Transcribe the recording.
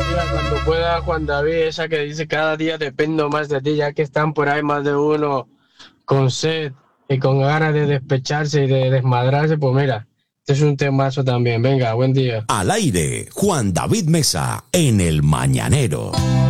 Mira, cuando pueda, Juan David, esa que dice cada día dependo más de ti, ya que están por ahí más de uno con sed y con ganas de despecharse y de desmadrarse, pues mira, este es un temazo también. Venga, buen día. Al aire, Juan David Mesa en El Mañanero.